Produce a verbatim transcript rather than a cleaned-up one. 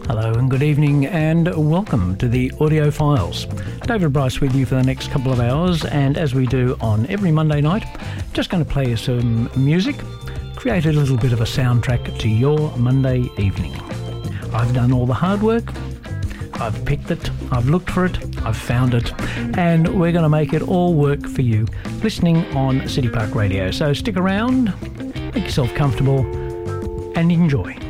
Hello and good evening and welcome to the Audio Files. David Bryce with you for the next couple of hours, and as we do on every Monday night, just going to play you some music, create a little bit of a soundtrack to your Monday evening. I've done all the hard work, I've picked it, I've looked for it, I've found it, and we're going to make it all work for you listening on City Park Radio. So stick around, make yourself comfortable and enjoy.